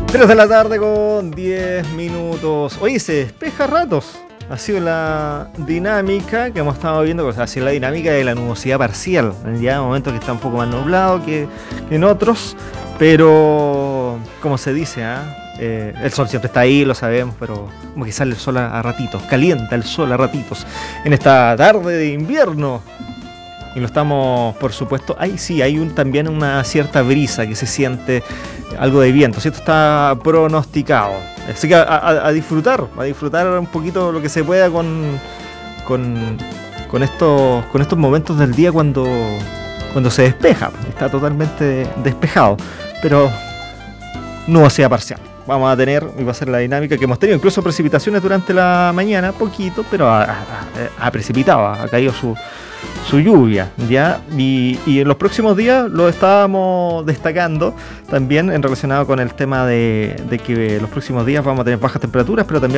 3 de la tarde con 10 minutos. Oye, se despeja a ratos. Ha sido la dinámica que hemos estado viendo, o sea, ha sido la dinámica de la nubosidad parcial. Ya en momentos que está un poco más nublado que en otros, pero como se dice, el sol siempre está ahí, lo sabemos, pero como que sale el sol a ratitos, calienta el sol a ratitos en esta tarde de invierno. Y lo estamos, por supuesto, ahí sí, hay también una cierta brisa que se siente, algo de viento, ¿cierto? Está pronosticado. Así que a disfrutar un poquito lo que se pueda con estos momentos del día cuando se despeja. Está totalmente despejado, pero nubosidad parcial. Vamos a tener, y va a ser la dinámica que hemos tenido, incluso precipitaciones durante la mañana, poquito, pero ha precipitado, ha caído su lluvia, ¿ya? Y en los próximos días lo estábamos destacando también en relacionado con el tema de que los próximos días vamos a tener bajas temperaturas, pero también